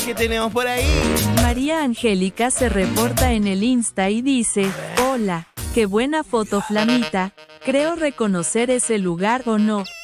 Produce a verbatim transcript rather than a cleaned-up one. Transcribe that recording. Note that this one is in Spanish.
¿Qué tenemos por ahí? María Angélica se reporta en el Insta y dice: hola, qué buena foto, Flamita. Creo reconocer ese lugar, ¿o no?